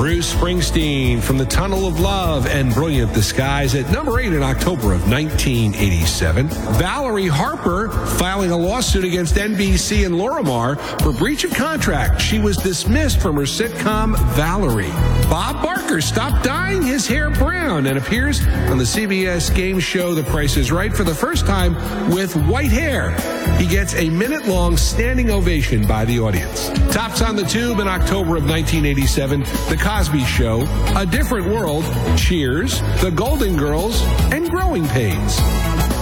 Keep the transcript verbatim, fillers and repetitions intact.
Bruce Springsteen from the Tunnel of Love and Brilliant the Skies at number eight in October of nineteen eighty-seven. Valerie Harper filing a lawsuit against N B C and Lorimar for breach of contract. She was dismissed from her sitcom Valerie. Bob Barker stopped dyeing his hair brown and appears on the C B S game show The Price is Right for the first time with white hair. He gets a minute-long standing ovation by the audience. Tops on the Tube in October of nineteen eighty-seven, The Cosby Show, A Different World, Cheers, The Golden Girls, and Growing Pains.